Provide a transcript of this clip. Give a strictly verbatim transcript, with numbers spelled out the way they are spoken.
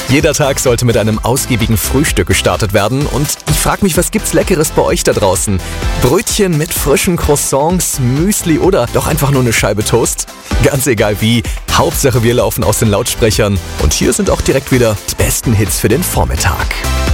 Jeder Tag sollte mit einem ausgiebigen Frühstück gestartet werden und ich frage mich, was gibt's Leckeres bei euch da draußen? Brötchen mit frischen Croissants, Müsli oder doch einfach nur eine Scheibe Toast? Ganz egal wie, Hauptsache wir laufen aus den Lautsprechern und hier sind auch direkt wieder die besten Hits für den Vormittag.